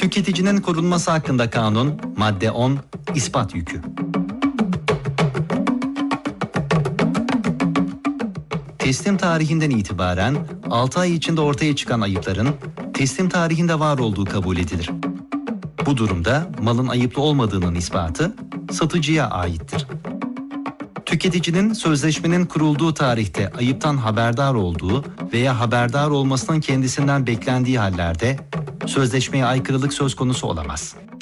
Tüketicinin korunması hakkında kanun, madde 10, ispat yükü. Teslim tarihinden itibaren 6 ay içinde ortaya çıkan ayıpların teslim tarihinde var olduğu kabul edilir. Bu durumda malın ayıplı olmadığının ispatı satıcıya aittir. Tüketicinin sözleşmenin kurulduğu tarihte ayıptan haberdar olduğu veya haberdar olmasının kendisinden beklendiği hallerde sözleşmeye aykırılık söz konusu olamaz.